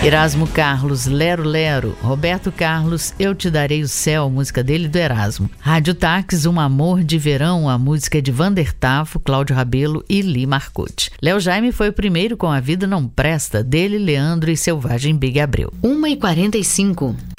Erasmo Carlos, Lero Lero. Roberto Carlos, Eu Te Darei o Céu, música dele do Erasmo. Rádio Táxi, Um Amor de Verão, a música de Vander Tafo, Cláudio Rabelo e Li Marcotti. Léo Jaime foi o primeiro com A Vida Não Presta, dele, Leandro e Selvagem Big Abreu. 1h45.